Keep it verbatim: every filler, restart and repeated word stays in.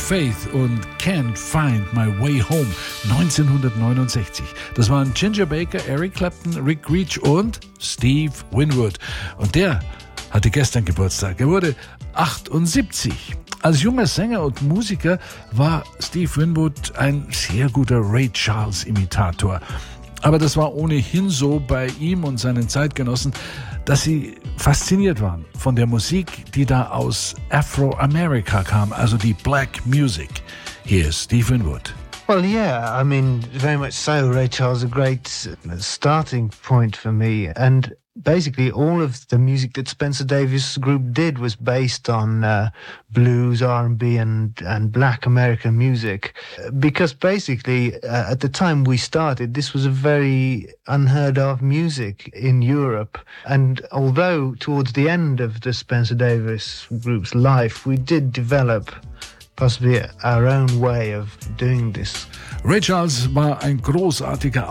Faith und Can't Find My Way Home neunzehnhundertneunundsechzig. Das waren Ginger Baker, Eric Clapton, Rick Reach und Steve Winwood. Und der hatte gestern Geburtstag. Er wurde achtundsiebzig. Als junger Sänger und Musiker war Steve Winwood ein sehr guter Ray Charles-Imitator. Aber das war ohnehin so bei ihm und seinen Zeitgenossen, dass sie fasziniert waren von der Musik, die da aus Afro-America kam, also die Black Music. Hier ist Steve Winwood. Well, yeah, I mean, very much so. Ray Charles is a great starting point for me. And basically all of the music that Spencer Davis Group did was based on uh, blues, R and B and, and black American music. Because basically uh, at the time we started, this was a very unheard of music in Europe. And although towards the end of the Spencer Davis Group's life, we did develop possibly our own way of doing this. Ray Charles war ein großartiger